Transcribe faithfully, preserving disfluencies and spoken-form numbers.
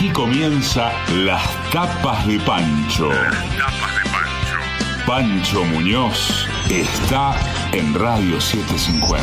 Aquí comienza Las Tapas de Pancho. Las Tapas de Pancho. Pancho Muñoz está en Radio setecientos cincuenta.